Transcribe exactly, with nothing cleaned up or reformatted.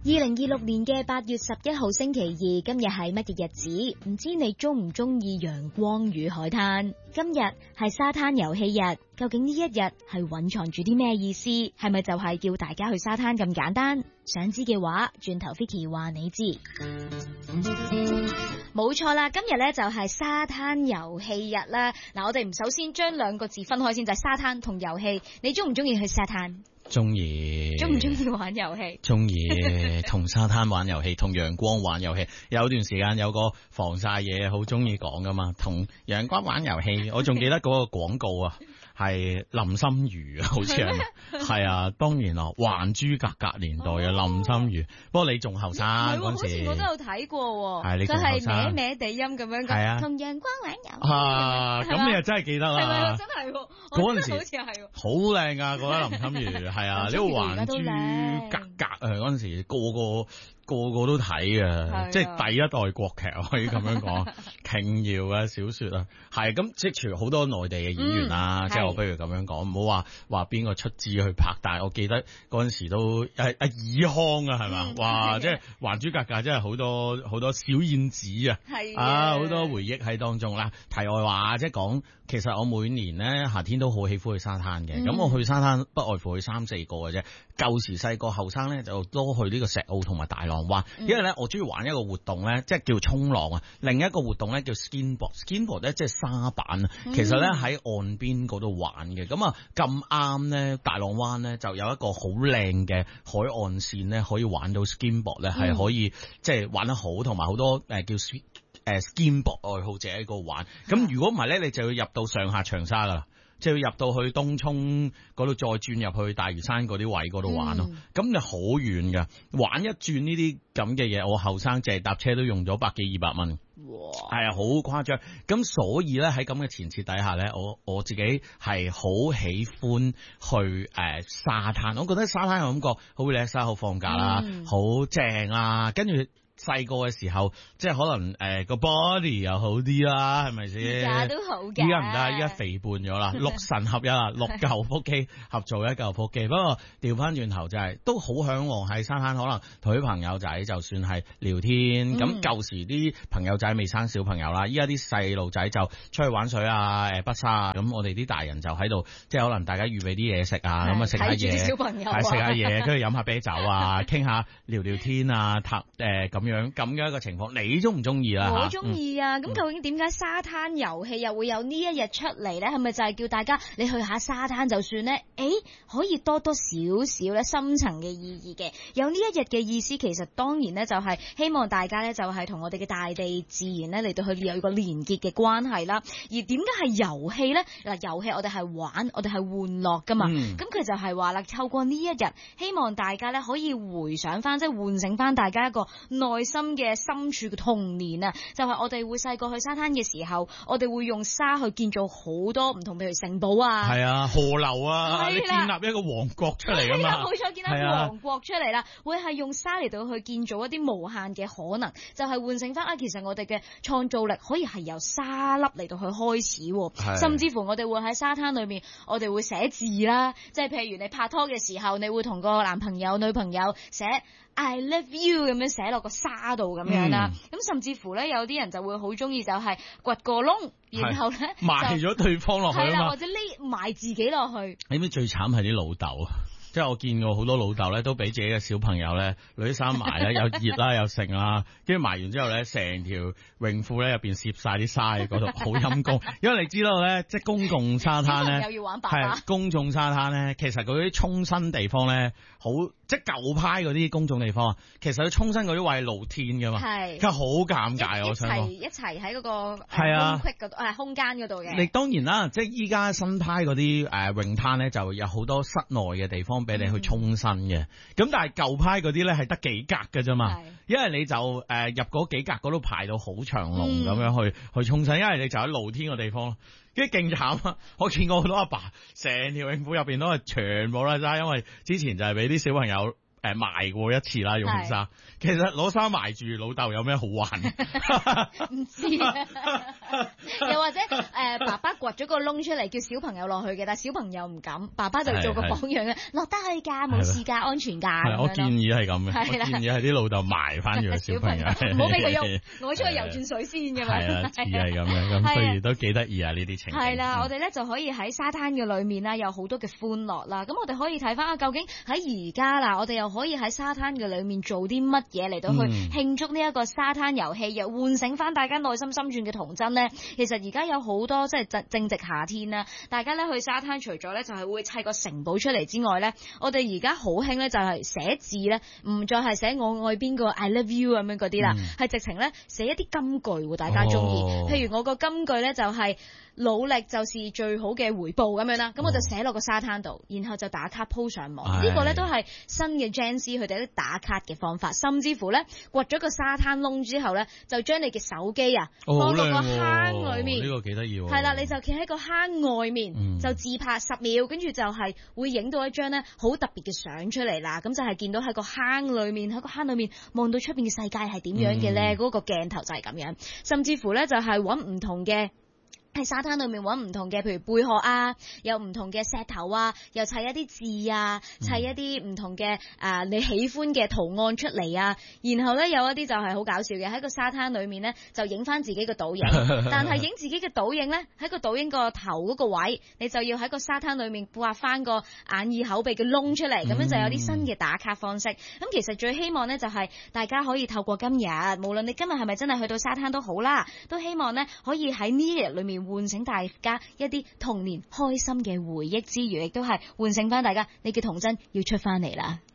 二零二六年嘅八月十一號星期二，今日係乜嘢日子？唔知你中唔中意陽光與海灘？今日係沙灘遊戲日，究竟呢一日係蘊藏住啲咩意思？係咪就係叫大家去沙灘咁簡單？想知嘅話，轉頭 Vicky 話你知。冇錯啦，今日咧就係沙灘遊戲日啦。嗱，我哋唔首先將兩個字分開先，就係沙灘同遊戲。你中唔中意去沙灘？ 中意。 中唔中意玩遊戲？ 中意同沙灘玩遊戲，同陽光玩遊戲。有段時間有個防曬嘢好中意講噶嘛，同陽光玩遊戲。我仲記得嗰個廣告啊，係林心如啊，好似係咪？係啊，當然咯，還珠格格年代嘅林心如。不過你仲後生嗰陣時， 好似我都有睇過。 係你仲後佢係生， 歪歪地音咁樣講。啊，同陽光玩遊戲。 啊，咁你又真係記得啦。 係咪？真係喎。 嗰陣時好似係。 好靚啊！覺得林心如係啊，呢個還珠格格啊，嗰陣時個個。個個都睇嘅，即係第一代國劇可以咁樣講，瓊瑤嘅小說啊，係咁即係除好多內地嘅演員啊，嗯、即係我不如咁樣講，唔好話話邊個出資去拍，但係我記得嗰陣時都係阿爾康啊，係嘛，嗯、哇，即係還珠格格真係好多好多小燕子啊，係啊，好多回憶喺當中啦。題外話即係講，其實我每年咧夏天都好喜歡去沙灘嘅，咁、嗯、我去沙灘不外乎去三四個嘅啫。舊時細個後生咧就多去呢個石澳同埋大浪灣，因為咧我中意玩一個活動咧，即係叫衝浪啊。另一個活動咧叫 skinboard，skinboard 咧即係沙板啊。其實咧喺岸邊嗰度玩嘅，咁啊咁啱咧大浪灣咧就有一個好靚嘅海岸線咧，可以玩到 skinboard 咧，係可以即係玩得好，同埋好多誒叫誒 skinboard 愛好者喺度玩。咁如果唔係咧，你就要入到上下長沙噶啦。即係要入到去東涌嗰度，再轉入去大嶼山嗰啲位嗰度玩咯。咁、嗯、你好遠噶，玩一轉呢啲咁嘅嘢，我後生淨係搭車都用咗百幾二百蚊。哇！係啊，好誇張。咁所以咧喺咁嘅前設底下咧，我我自己係好喜歡去誒、呃、沙灘。我覺得沙灘嘅感覺好 relax，好放假啦，好、嗯、正啦。跟住。細個嘅時候，即係可能誒個、呃、body 又好啲啦，係咪先？而家都好嘅。 依家唔得，而家肥胖咗啦，六神合一啦，六嚿腹肌合做一嚿腹肌。不過調翻轉頭就係、是、都好向往喺沙灘，可能同啲朋友仔就算係聊天。咁舊、嗯、時啲朋友仔未生小朋友啦，依家啲細路仔就出去玩水啊，誒，北沙啊。咁我哋啲大人就喺度，即係可能大家預備啲嘢食啊，咁啊食下嘢， 小朋友係食下嘢，跟住飲下啤酒啊，傾下聊聊天啊，談誒咁。樣咁嘅一個情況，你中唔中意啦？ 我中意啊！咁、嗯、究竟點解沙灘遊戲又會有呢一日出嚟咧？係咪就係叫大家你去下沙灘就算咧？誒，可以多多少少咧深層嘅意義嘅。有呢一日嘅意思，其實當然咧就係希望大家咧就係同我哋嘅大地自然咧嚟到去有一個連結嘅關係啦。而點解係遊戲咧？嗱，遊戲我哋係玩，我哋係玩樂噶嘛。咁佢、嗯、就係話啦，透過呢一日，希望大家咧可以回想翻，即係喚醒翻大家一個內心嘅深處嘅童年啊，就係、是、我哋會細個去沙灘嘅時候，我哋會用沙去建造好多唔同，譬如城堡啊，係啊，河流啊，你建立一個王國出嚟啊嘛， 冇錯，建立一個王國出嚟啦，啊、會係用沙嚟到去建造一啲無限嘅可能，就係喚醒翻啊，其實我哋嘅創造力可以係由沙粒嚟到去開始，啊、甚至乎我哋會喺沙灘裏面，我哋會寫字啦，即係譬如你拍拖嘅時候，你會同個男朋友、女朋友寫I love you 咁樣寫落個沙度咁樣啦，咁、嗯、甚至乎咧有啲人就會好中意就係掘個窿，然後咧埋咗對方落去啊嘛， 或者匿埋自己落去。 你知最慘係啲老豆啊！即係我見過好多老豆咧，都俾自己嘅小朋友咧，攞啲衫埋咧，又熱啦，又剩啦，跟住埋完之後咧，成條泳褲咧入邊攝晒啲沙喺嗰度，好陰功。因為你知道咧，即係公共沙灘咧， 又要玩爸爸， 係公眾沙灘咧，其實嗰啲沖身地方咧，好即係舊派嗰啲公眾地方啊，其實佢沖身嗰啲位係露天噶嘛，係，佢好尷尬。我想講一齊喺嗰個係啊空隙嗰度，誒空間嗰度嘅。 你當然啦，即係依家新派嗰啲誒泳灘咧，就有好多室內嘅地方俾你去沖身嘅，咁、嗯、但係舊派嗰啲咧係得幾格嘅啫嘛，因為你就誒、呃、入嗰幾格嗰度排到好長龍咁樣去、嗯、去沖身，因為你就喺露天嘅地方，跟住勁慘啊！我見過好多阿爸成條泳褲入邊都係全部啦，齋因為之前就係俾啲小朋友。誒、 誒埋過一次啦，用沙。其實攞沙埋住老豆有咩好玩？ 唔知啊。又或者誒、呃，爸爸掘咗個窿出嚟，叫小朋友落去嘅，但係小朋友唔敢，爸爸就做個榜樣嘅，落得去㗎，冇事㗎，安全㗎。 我建議係咁嘅，我建議係啲老豆埋翻住個小朋友， 唔好俾佢喐，我出去游轉水先嘅嘛。 係啊，似係咁樣，咁所以都幾得意啊呢啲情景。 係啦，我哋咧就可以喺沙灘嘅裏面啦，有好多嘅歡樂啦。咁我哋可以睇翻啊，究竟喺而家啦，我哋又可以喺沙灘嘅裏面做啲乜嘢嚟到去慶祝呢一個沙灘遊戲，又喚醒翻大家內心深處嘅童真呢？其實而家有好多即係正正值夏天啦，大家咧去沙灘除咗咧就係會砌個城堡出嚟之外咧，我哋而家好興咧就係寫字咧，唔再係寫我愛邊個 I love you 咁樣嗰啲啦，係、嗯、直情咧寫一啲金句，大家中意。哦、譬如我個金句咧就係、是。努力就是最好嘅回報咁樣啦，咁我就寫落個沙灘度，然後就打卡 po 上網。呢、哎、個咧都係新嘅 Gen Z 佢哋啲打卡嘅方法，甚至乎咧掘咗個沙灘窿之後咧，就將你嘅手機啊放到個坑裏面。呢、 哦哦呢個幾得意喎。 係啦，你就企喺個坑外面、嗯、就自拍十秒，跟住就係會影到一張咧好特別嘅相出嚟啦。咁就係見到喺個坑裏面，喺個坑裏面望到出邊嘅世界係點樣嘅咧？嗰、嗯、個鏡頭就係咁樣，甚至乎咧就係揾唔同嘅。喺沙灘裏面揾唔同嘅，譬如貝殼啊，有唔同嘅石頭啊，又砌一啲字啊，砌一啲唔同嘅啊、呃、你喜歡嘅圖案出嚟啊。然後咧有一啲就係好搞笑嘅，喺個沙灘裏面咧就影翻自己嘅倒影，但係影自己嘅倒影咧喺個倒影個頭嗰個位，你就要喺個沙灘裏面畫翻個眼耳口鼻嘅窿出嚟，咁樣就有啲新嘅打卡方式。咁其實最希望咧就係大家可以透過今日，無論你今日係咪真係去到沙灘都好啦，都希望咧可以喺呢一日裏面喚醒大家一啲童年開心嘅回憶之餘，亦都係喚醒翻大家，你嘅童真要出翻嚟啦。